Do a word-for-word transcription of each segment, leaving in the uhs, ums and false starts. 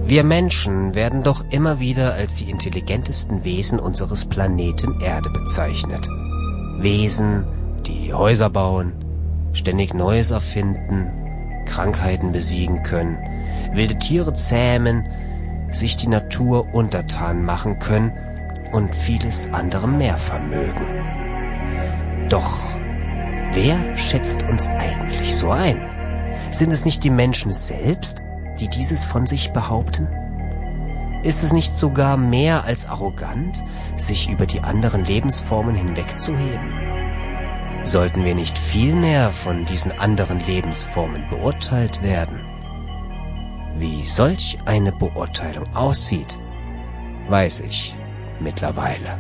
Wir Menschen werden doch immer wieder als die intelligentesten Wesen unseres Planeten Erde bezeichnet. Wesen, die Häuser bauen, ständig Neues erfinden, Krankheiten besiegen können, wilde Tiere zähmen, sich die Natur untertan machen können und vieles andere mehr vermögen. Doch wer schätzt uns eigentlich so ein? Sind es nicht die Menschen selbst, die dieses von sich behaupten? Ist es nicht sogar mehr als arrogant, sich über die anderen Lebensformen hinwegzuheben? Sollten wir nicht vielmehr von diesen anderen Lebensformen beurteilt werden? Wie solch eine Beurteilung aussieht, weiß ich mittlerweile.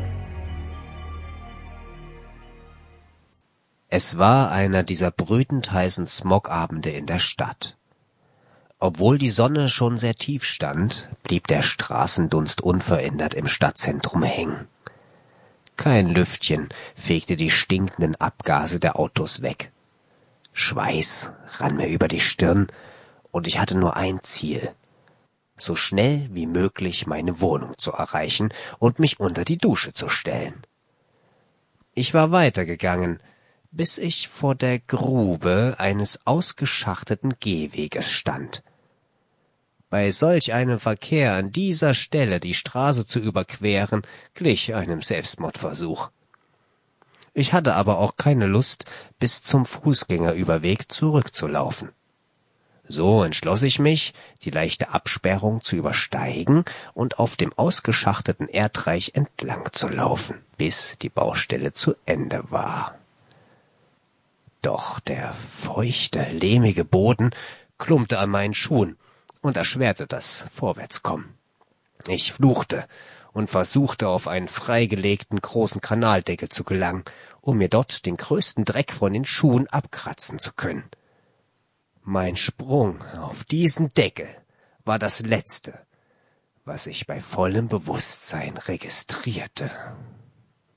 Es war einer dieser brütend heißen Smogabende in der Stadt. Obwohl die Sonne schon sehr tief stand, blieb der Straßendunst unverändert im Stadtzentrum hängen. Kein Lüftchen fegte die stinkenden Abgase der Autos weg. Schweiß rann mir über die Stirn und ich hatte nur ein Ziel: so schnell wie möglich meine Wohnung zu erreichen und mich unter die Dusche zu stellen. Ich war weitergegangen, bis ich vor der Grube eines ausgeschachteten Gehweges stand. Bei solch einem Verkehr an dieser Stelle die Straße zu überqueren, glich einem Selbstmordversuch. Ich hatte aber auch keine Lust, bis zum Fußgängerüberweg zurückzulaufen. So entschloss ich mich, die leichte Absperrung zu übersteigen und auf dem ausgeschachteten Erdreich entlang zu laufen, bis die Baustelle zu Ende war. Doch der feuchte, lehmige Boden klumpte an meinen Schuhen und erschwerte das Vorwärtskommen. Ich fluchte und versuchte, auf einen freigelegten großen Kanaldeckel zu gelangen, um mir dort den größten Dreck von den Schuhen abkratzen zu können. Mein Sprung auf diesen Deckel war das Letzte, was ich bei vollem Bewusstsein registrierte.